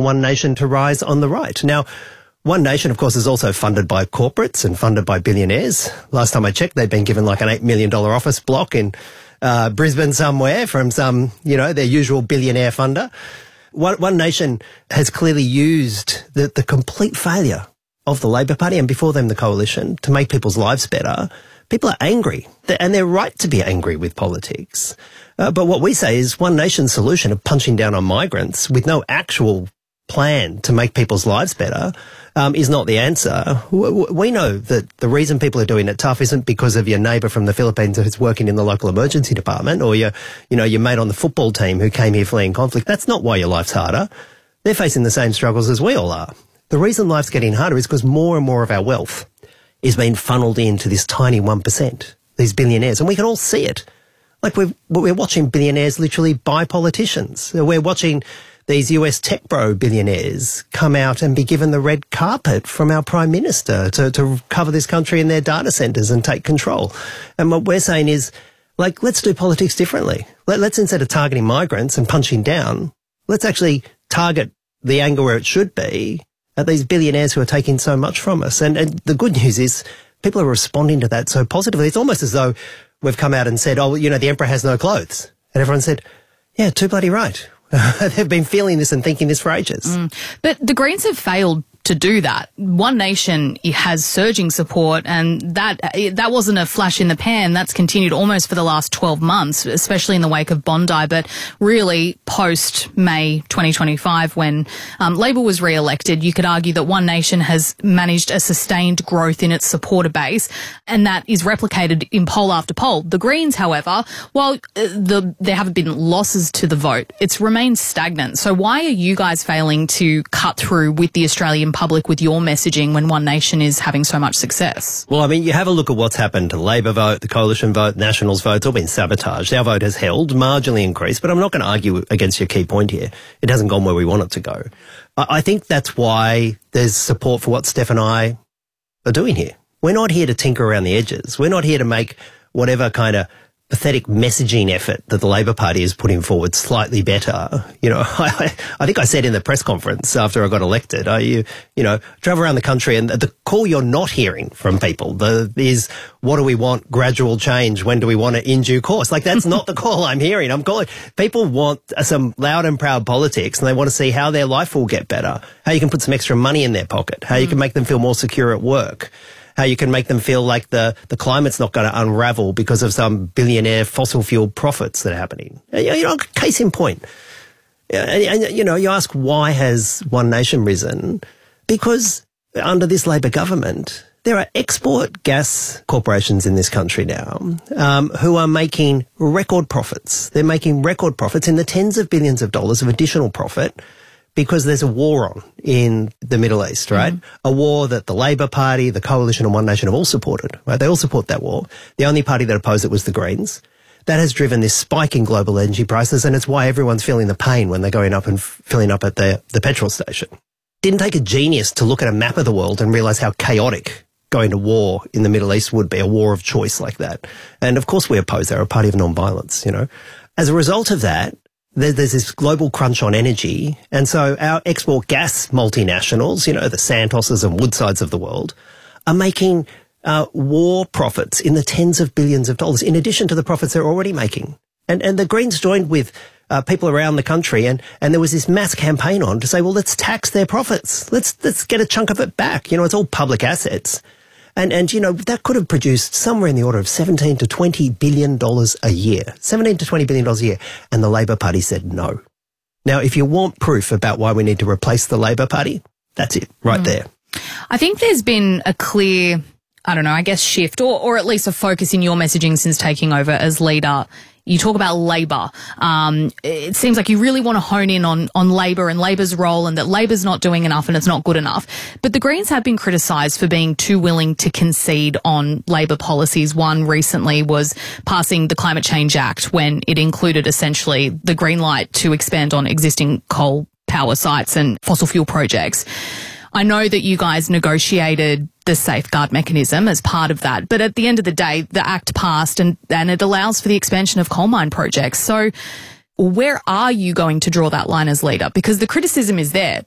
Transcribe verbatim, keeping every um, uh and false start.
One Nation to rise on the right. Now, One Nation, of course, is also funded by corporates and funded by billionaires. Last time I checked, they'd been given like an eight million dollars office block in uh, Brisbane somewhere from some, you know, their usual billionaire funder. One, One Nation has clearly used the, the complete failure of the Labor Party and before them the Coalition to make people's lives better. People are angry, and they're right to be angry with politics. Uh, but what we say is One Nation's solution of punching down on migrants with no actual plan to make people's lives better um, is not the answer. We know that the reason people are doing it tough isn't because of your neighbour from the Philippines who's working in the local emergency department or your, you know, your mate on the football team who came here fleeing conflict. That's not why your life's harder. They're facing the same struggles as we all are. The reason life's getting harder is because more and more of our wealth is being funneled into this tiny one percent, these billionaires, and we can all see it. Like we're, we're watching billionaires literally buy politicians. We're watching these U S tech bro billionaires come out and be given the red carpet from our Prime Minister to, to cover this country in their data centres and take control. And what we're saying is, like, let's do politics differently. Let, let's, instead of targeting migrants and punching down, let's actually target the angle where it should be at these billionaires who are taking so much from us. And, and the good news is people are responding to that so positively. It's almost as though we've come out and said, oh, you know, the emperor has no clothes. And everyone said, yeah, too bloody right. They've been feeling this and thinking this for ages. Mm. But the Greens have failed to do that. One Nation has surging support, and that that wasn't a flash in the pan. That's continued almost for the last twelve months, especially in the wake of Bondi, but really post-May twenty twenty-five when um, Labor was re-elected, you could argue that One Nation has managed a sustained growth in its supporter base, and that is replicated in poll after poll. The Greens, however, while uh, the, there haven't been losses to the vote, it's remained stagnant. So why are you guys failing to cut through with the Australian public with your messaging when One Nation is having so much success? Well, I mean, you have a look at what's happened to the Labor vote, the Coalition vote, Nationals vote. It's all been sabotaged. Our vote has held, marginally increased, but I'm not going to argue against your key point here. It hasn't gone where we want it to go. I think that's why there's support for what Steph and I are doing here. We're not here to tinker around the edges. We're not here to make whatever kind of pathetic messaging effort that the Labor Party is putting forward slightly better. You know, I, I think I said in the press conference after I got elected, I, you, you know, travel around the country and the call you're not hearing from people the, is, what do we want? Gradual change. When do we want it? In due course. Like, that's not the call I'm hearing. I'm calling, people want some loud and proud politics and they want to see how their life will get better, how you can put some extra money in their pocket, how you can make them feel more secure at work, how you can make them feel like the, the climate's not going to unravel because of some billionaire fossil fuel profits that are happening. You know, case in point. And, and, you know, you ask, why has One Nation risen? Because under this Labor government, there are export gas corporations in this country now um, who are making record profits. They're making record profits in the tens of billions of dollars of additional profit because there's a war on in the Middle East, right? Mm. A war that the Labor Party, the Coalition and One Nation have all supported, right? They all support that war. The only party that opposed it was the Greens. That has driven this spike in global energy prices, and it's why everyone's feeling the pain when they're going up and f- filling up at the, the petrol station. Didn't take a genius to look at a map of the world and realise how chaotic going to war in the Middle East would be, a war of choice like that. And of course we oppose that. We're a party of non-violence, you know. As a result of that, there's this global crunch on energy. And so our export gas multinationals, you know, the Santoses and Woodsides of the world, are making uh, war profits in the tens of billions of dollars, in addition to the profits they're already making. And, and the Greens joined with uh, people around the country, and, and there was this mass campaign on to say, well, let's tax their profits. Let's, let's get a chunk of it back. You know, it's all public assets. And, and, you know, that could have produced somewhere in the order of seventeen to twenty billion dollars a year, seventeen to twenty billion dollars a year. And the Labor Party said no. Now, if you want proof about why we need to replace the Labor Party, that's it right mm. there. I think there's been a clear, I don't know, I guess shift or, or at least a focus in your messaging since taking over as leader. You talk about Labor. Um, it seems like you really want to hone in on, on Labor and Labor's role, and that Labor's not doing enough and it's not good enough. But the Greens have been criticised for being too willing to concede on Labor policies. One recently was passing the Climate Change Act when it included essentially the green light to expand on existing coal power sites and fossil fuel projects. I know that you guys negotiated the safeguard mechanism as part of that, but at the end of the day, the Act passed and, and it allows for the expansion of coal mine projects. So where are you going to draw that line as leader? Because the criticism is there.